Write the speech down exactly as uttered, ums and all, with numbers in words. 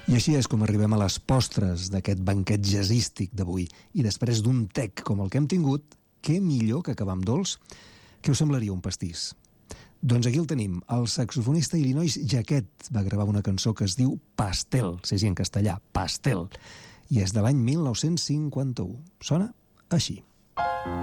I així és com arribem a les postres d'aquest banquet jazzístic d'avui. I després d'un tec com el que hem tingut, què millor que acabar amb dolç? Què us semblaria un pastís? Doncs aquí el tenim. El saxofonista Illinois Jacquet va gravar una cançó que es diu Pastel, si és en castellà, Pastel, i és de l'any mil nou-cents cinquanta-u. Sona així.